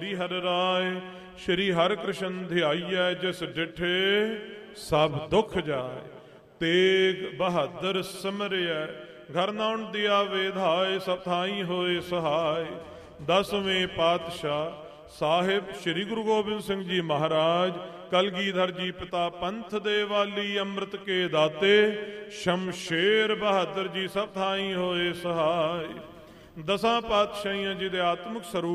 श्री हर राय श्री हर कृष्ण ध्याइयै जिस डिठे सब दुख जाय। तेग बहादुर सिमरियै घर नाउन दिया वेधाय सब थाई होए सहाय। 10वें पातशाह साहिब श्री गुरु गोबिंद सिंह जी महाराज कलगीधर जी पिता पंथ दे वाली अमृत के दाते शमशेर बहादुर जी सब थाई होए सहाय। 10 पातशाहियां जी दे आत्मिक स्वरूप